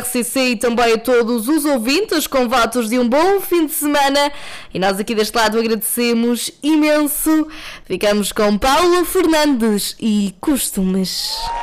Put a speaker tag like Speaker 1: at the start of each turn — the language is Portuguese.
Speaker 1: RCC e também a todos os ouvintes com votos de um bom fim de semana. E nós aqui deste lado agradecemos imenso. Ficamos com Paulo Fernandes e Costumes.